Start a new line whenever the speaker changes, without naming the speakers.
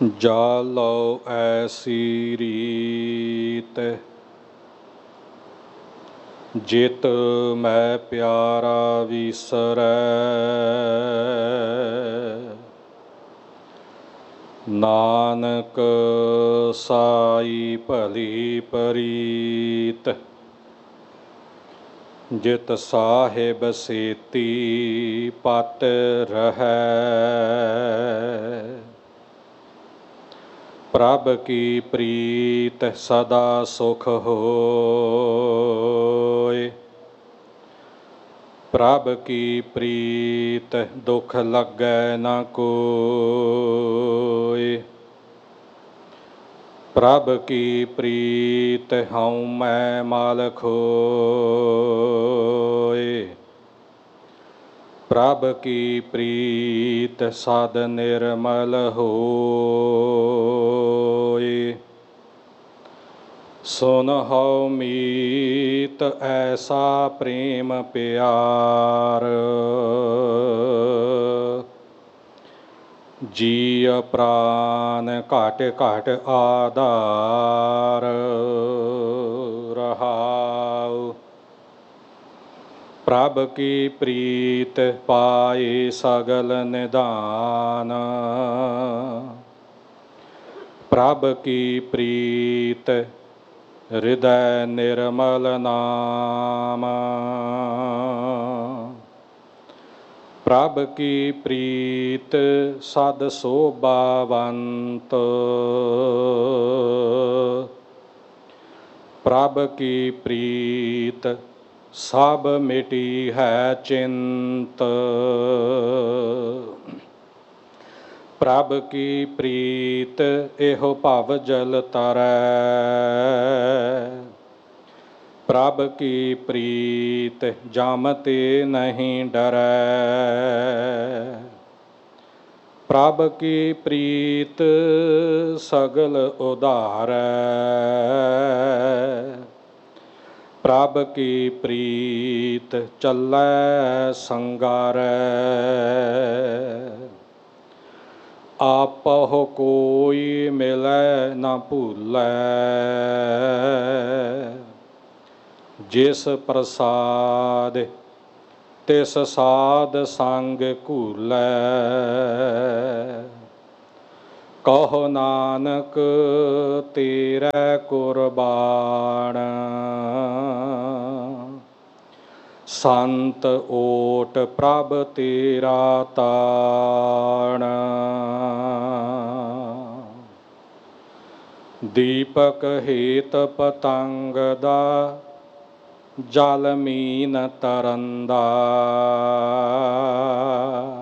ਜਾ ਲਓ ਐਸੀ ਰੀਤ, ਜਿਤ ਮੈਂ ਪਿਆਰਾ ਵਿਸਰੈ। ਨਾਨਕ ਸਾਈ ਭਲੀ ਪ੍ਰੀਤ, ਜਿਤ ਸਾਹਿਬ ਸੇਤੀ ਪਤ ਰਹੈ। ਪ੍ਰਭ ਕੀ ਪ੍ਰੀਤ ਸਦਾ ਸੁਖ ਹੋਇ, ਪ੍ਰਭ ਕੀ ਪ੍ਰੀਤ ਦੁਖ ਲੱਗੈ ਨ ਕੋਈ। ਪ੍ਰਭ ਕੀ ਪ੍ਰੀਤ ਹਉ ਮੈਂ ਮਲ ਖੋਇ, ਪ੍ਰਭ ਕੀ ਪ੍ਰੀਤ ਸਦ ਨਿਰਮਲ ਹੋਇ। ਸੁਨਹੁ ਮੀਤ ਐਸਾ ਪ੍ਰੇਮ ਪਿਆਰ, ਜੀਅ ਪ੍ਰਾਨ ਘਟ ਘਟ ਆਧਾਰ ਰਹਾਉ। ਪ੍ਰਭ ਕੀ ਪ੍ਰੀਤ ਪਾਏ ਸਗਲ ਨਿਧਾਨ, ਪ੍ਰਭ ਕੀ ਪ੍ਰੀਤ ਹਿਰਦੈ ਨਿਰਮਲ ਨਾਮ। ਪ੍ਰਭ ਕੀ ਪ੍ਰੀਤ ਸਦ ਸੋਭਾਵੰਤ, ਪ੍ਰਭ ਕੀ ਪ੍ਰੀਤ ਸਭ ਮਿਟੀ ਹੈ ਚਿੰਤ। ਪ੍ਰਭ ਕੀ ਪ੍ਰੀਤ ਇਹੋ ਭਵ ਜਲ ਤਰੈ, ਪ੍ਰਭ ਕੀ ਪ੍ਰੀਤ ਜਮ ਤੇ ਨਹੀਂ ਡਰੈ। ਪ੍ਰਭ ਕੀ ਪ੍ਰੀਤ ਸਗਲ ਉਧਾਰੈ, ਪ੍ਰਭ ਕੀ ਪ੍ਰੀਤ ਚੱਲੈ ਸੰਗਾਰੈ। ਆਪਹੁ ਕੋਈ ਮਿਲੈ ਨ ਭੂਲੈ, ਜਿਸ ਪ੍ਰਸਾਦ ਤਿਸ ਸਾਧ ਸੰਗ ਘੂਲੈ। ਕਹੋ ਨਾਨਕ ਤੇਰੇ ਕੁਰਬਾਨ, ਸੰਤ ਓਟ ਪ੍ਰਭ ਤੇਰਾ ਤਾਣ। ਦੀਪਕ ਹੇਤ ਪਤੰਗ ਦਾ, ਜਲ ਮੀਨ ਤਰੰਦਾ,